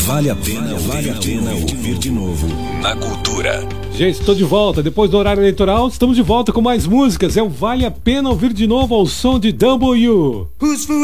Vale a pena ouvir de novo na Cultura. Gente, estou de volta. Depois do horário eleitoral, estamos de volta com mais músicas. É o Vale a Pena Ouvir de Novo ao som de W.